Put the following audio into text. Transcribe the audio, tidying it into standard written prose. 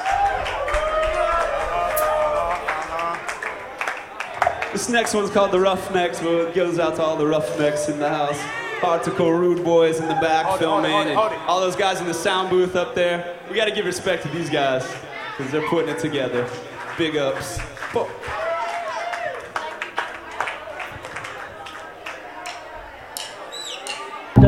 This next one's called The Roughnecks, but it goes out to all the roughnecks in the house. Hardcore rude boys in the back filming, and all those guys in the sound booth up there. We gotta give respect to these guys, because they're putting it together. Big ups.